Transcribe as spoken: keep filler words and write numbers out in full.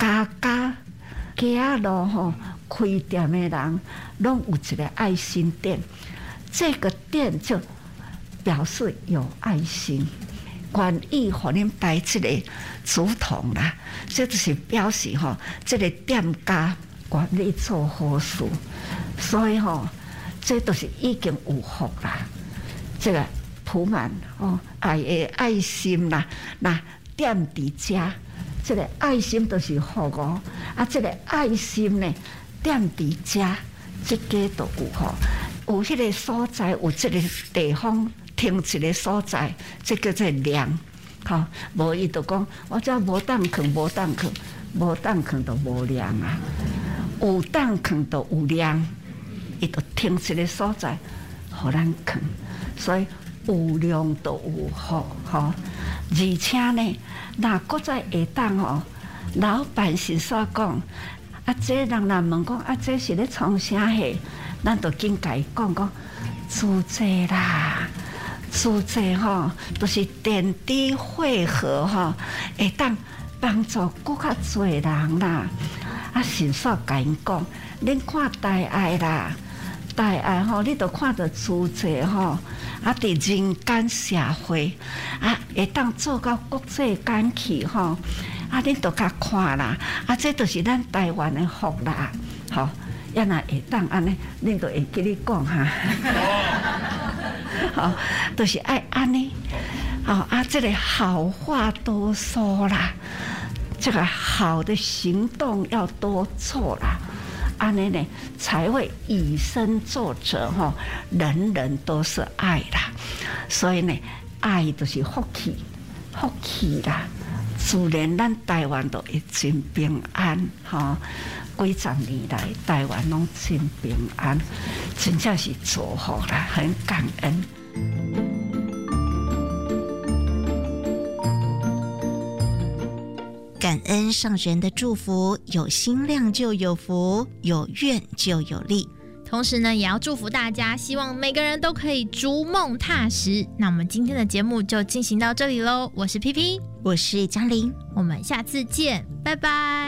家家街仔路吼开店的人，拢有一个爱心店，这个店就表示有爱心。愿意互恁摆这个竹筒啦，这就是表示吼，这个店家愿意做好事，所以吼，这都是已经有福啦。这个铺满哦爱的爱心啦，那店伫遮，这个爱心都是福哦。啊，这个爱心呢，店伫遮，这个都有吼，有迄个所在，有这个地方。停一个所在，这叫做量，吼，无伊就讲，我这无当放，无当放，无当放就无量啊，有当放就有量，伊就停一个所在，互咱放，所以有量就有福，吼，而且呢，若搁再会当吼，老板是所讲，啊，这人若问讲，啊，这是咧创啥货，咱就紧甲伊讲讲，主这啦。组织吼，都是点滴汇合吼，会当帮助更较多人啦。啊，神煞甲因讲，恁看大爱啦，大爱吼，你都看到组织吼，啊，伫人间社会啊，会当做到国际间去吼，啊，恁都较看啦，啊，这都是咱台湾的福啦，吼。要若会当安尼，恁就会记你讲哈。好，都、就是爱安尼。好啊，这个好话多说啦，这个好的行动要多做啦，安尼呢才会以身作则哈，人人都是爱啦。所以呢，爱就是福气，福气啦，自然咱台湾都会真平安哈。几十年来，台湾拢真平安，真正是祝福啦，很感恩。 感恩上人的祝福，有心量就有福，有愿就有力。 同时呢，也要祝福大家，希望每个人都可以逐梦踏实。那我们今天的节目就进行到这里喽，我是 P P， 我是嘉玲， 我们下次见，拜拜。